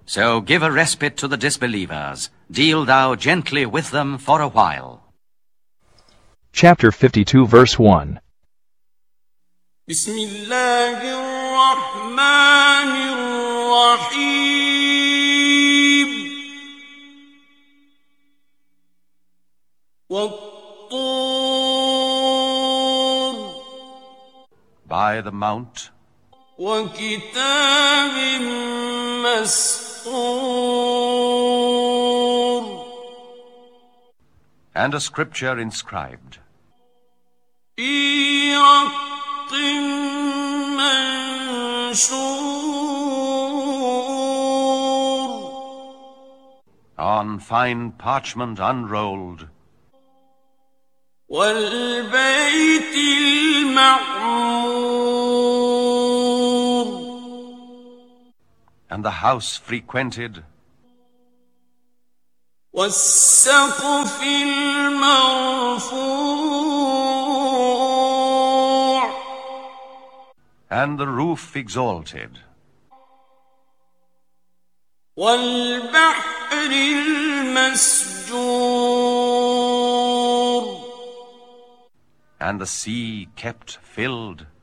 So give a respite to the disbelievers. Deal thou gently with them for a while. Chapter 52, verse 1. بسم الله الرحمن الرحيم والطور By the mount وكتاب مسطور and a scripture inscribed في رق منشور on fine parchment unrolled والبيت المعمور and the house frequented والسقف المرفوع and the roof exalted والبحر المسجور and the sea kept filled